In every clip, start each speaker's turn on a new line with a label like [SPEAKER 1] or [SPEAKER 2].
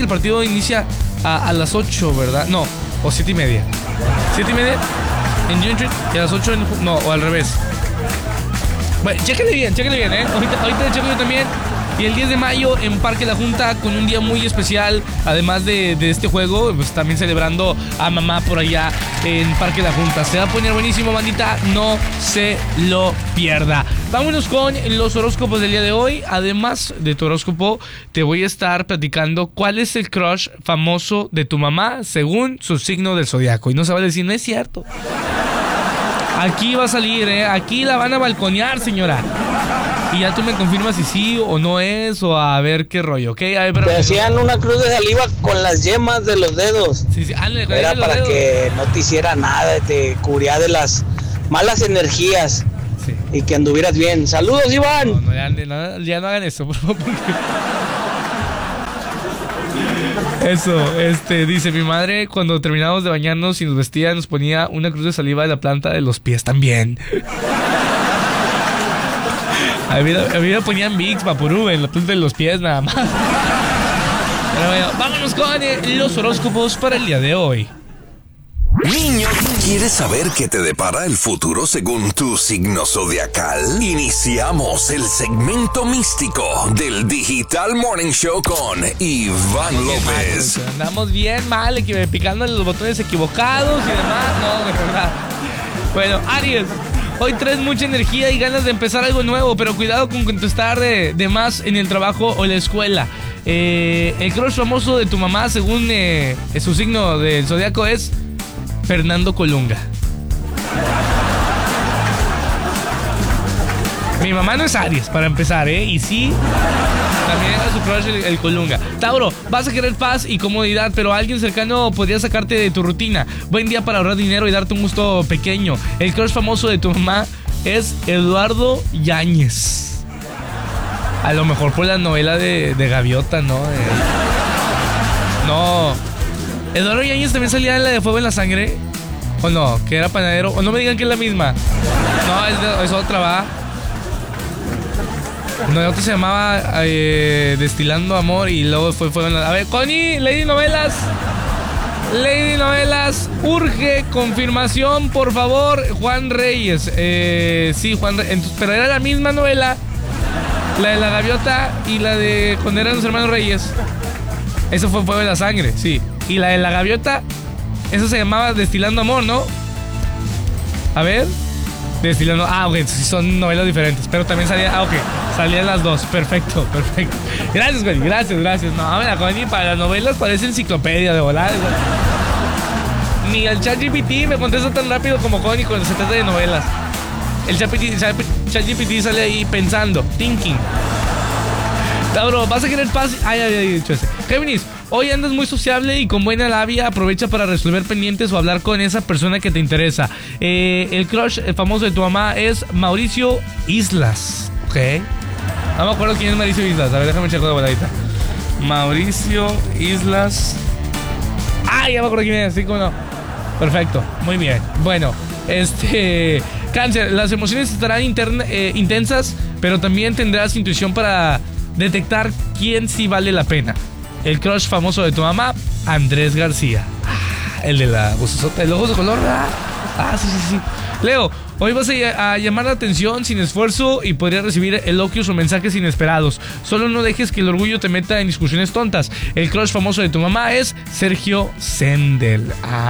[SPEAKER 1] que el partido inicia a las 8, ¿verdad? No, o 7:30. 7:30 en Union Street y a las 8 no, o al revés. Bueno, chéquenle bien, ahorita le checo yo también. Y el 10 de mayo en Parque La Junta, con un día muy especial, además de este juego, pues también celebrando a mamá por allá en Parque La Junta. Se va a poner buenísimo, bandita, no se lo pierda. Vámonos con los horóscopos del día de hoy. Además de tu horóscopo, te voy a estar platicando cuál es el crush famoso de tu mamá según su signo del zodiaco. Y no se va a decir, no es cierto. Aquí va a salir, aquí la van a balconear, señora. Y ya tú me confirmas si sí o no es, o a ver qué rollo, ¿ok? A ver, pero...
[SPEAKER 2] Te hacían una cruz de saliva con las yemas de los dedos.
[SPEAKER 1] Sí, ándale,
[SPEAKER 2] era para dedos, que no te hiciera nada, te cubría de las malas energías. Sí. Y que anduvieras bien. ¡Saludos, Iván!
[SPEAKER 1] Ya no hagan eso, por favor. Eso, dice mi madre, cuando terminábamos de bañarnos y nos vestía, nos ponía una cruz de saliva en la planta de los pies también. A mí me ponían Vicks, Vaporub en la punta de los pies nada más. Pero bueno, vámonos con los horóscopos para el día de hoy.
[SPEAKER 3] Niño, ¿quieres saber qué te depara el futuro según tu signo zodiacal? Iniciamos el segmento místico del Digital Morning Show con Iván López.
[SPEAKER 1] Andamos bien mal, picando los botones equivocados y demás. No, de verdad. Bueno, Aries. Hoy traes mucha energía y ganas de empezar algo nuevo, pero cuidado con contestar de más en el trabajo o la escuela. El crush famoso de tu mamá, según su signo del zodiaco, es Fernando Colunga. Mi mamá no es Aries, para empezar, y sí, también era su crush el Colunga. Tauro, vas a querer paz y comodidad, pero alguien cercano podría sacarte de tu rutina. Buen día para ahorrar dinero y darte un gusto pequeño. El crush famoso de tu mamá es Eduardo Yáñez. A lo mejor por la novela de Gaviota, ¿no? No. Eduardo Yáñez también salía en la de Fuego en la Sangre. ¿O no? Que era panadero. O no me digan que es la misma. No, es otra, va. No, el otro se llamaba Destilando Amor y luego fue a ver, Connie, Lady Novelas, urge confirmación, por favor, Juan Reyes. Sí, Juan Reyes, pero era la misma novela, la de la Gaviota y la de cuando eran los hermanos Reyes. Eso fue Fuego de la Sangre, sí. Y la de la Gaviota, eso se llamaba Destilando Amor, ¿no? A ver. Destilando. Ok, sí, son novelas diferentes. Pero también salían las dos. Perfecto. Gracias, güey. Gracias. No, mira, Connie, para las novelas parece enciclopedia de volar. Ni el ChatGPT me contesta tan rápido como Connie cuando se trata de novelas. El ChatGPT sale ahí pensando, thinking. Tauro, ¿vas a querer paz? Ya había dicho ese. Géminis, hoy andas muy sociable y con buena labia. Aprovecha para resolver pendientes o hablar con esa persona que te interesa. El crush famoso de tu mamá es Mauricio Islas. Ok. No me acuerdo quién es Mauricio Islas. A ver, déjame checar de voladita. Mauricio Islas. Ya me acuerdo quién es. Sí, como no. Perfecto. Muy bien. Bueno, Cáncer, las emociones estarán intensas, pero también tendrás intuición para detectar quién sí vale la pena. El crush famoso de tu mamá, Andrés García. El de la vocesota, el ojos de color. Sí. Leo, hoy vas a llamar la atención sin esfuerzo y podrías recibir elogios o mensajes inesperados. Solo no dejes que el orgullo te meta en discusiones tontas. El crush famoso de tu mamá es Sergio Sendel.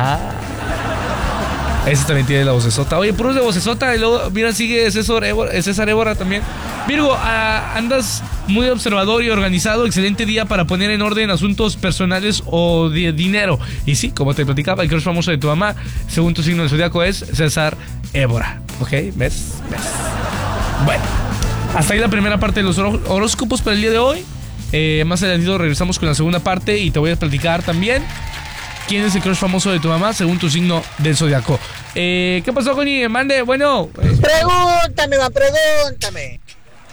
[SPEAKER 1] Ese también tiene la vocesota. Oye, puros de vocesota. Y luego, mira, sigue César Évora también. Virgo, andas muy observador y organizado. Excelente día para poner en orden asuntos personales o de dinero. Y sí, como te platicaba, el crush famoso de tu mamá, según tu signo del zodiaco, es César Évora. ¿Ok? ¿Ves? Bueno, hasta ahí la primera parte de los horóscopos para el día de hoy. Más adelante regresamos con la segunda parte y te voy a platicar también quién es el crush famoso de tu mamá según tu signo del zodiaco. ¿Qué pasó, Connie? Mande, bueno.
[SPEAKER 2] Pregúntame.